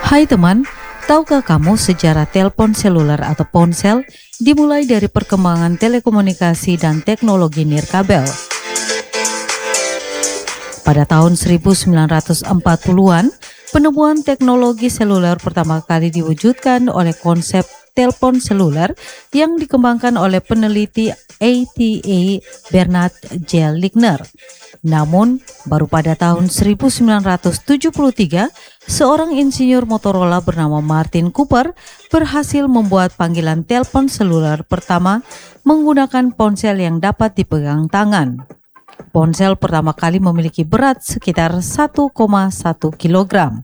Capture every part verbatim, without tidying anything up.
Hai teman, tahukah kamu sejarah telepon seluler atau ponsel dimulai dari perkembangan telekomunikasi dan teknologi nirkabel? Pada tahun seribu sembilan ratus empat puluhan, penemuan teknologi seluler pertama kali diwujudkan oleh konsep telepon seluler yang dikembangkan oleh peneliti A T A Bernard J. Ligner. Namun, baru pada tahun seribu sembilan ratus tujuh puluh tiga, seorang insinyur Motorola bernama Martin Cooper berhasil membuat panggilan telepon seluler pertama menggunakan ponsel yang dapat dipegang tangan. Ponsel pertama kali memiliki berat sekitar satu koma satu kilogram.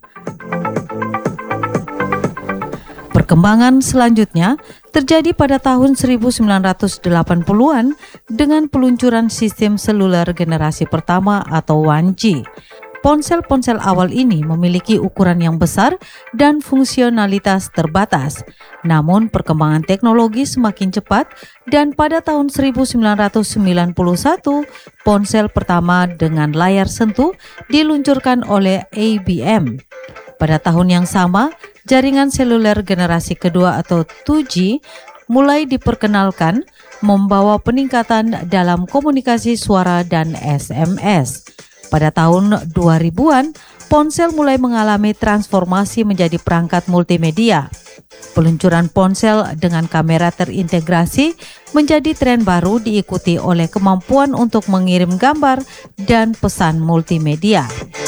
Perkembangan selanjutnya terjadi pada tahun seribu sembilan ratus delapan puluhan dengan peluncuran sistem seluler generasi pertama atau satu G. Ponsel-ponsel awal ini memiliki ukuran yang besar dan fungsionalitas terbatas. Namun perkembangan teknologi semakin cepat dan pada tahun seribu sembilan ratus sembilan puluh satu ponsel pertama dengan layar sentuh diluncurkan oleh I B M. Pada tahun yang sama, jaringan seluler generasi kedua atau dua G mulai diperkenalkan, membawa peningkatan dalam komunikasi suara dan S M S. Pada tahun dua ribuan, ponsel mulai mengalami transformasi menjadi perangkat multimedia. Peluncuran ponsel dengan kamera terintegrasi menjadi tren baru, diikuti oleh kemampuan untuk mengirim gambar dan pesan multimedia.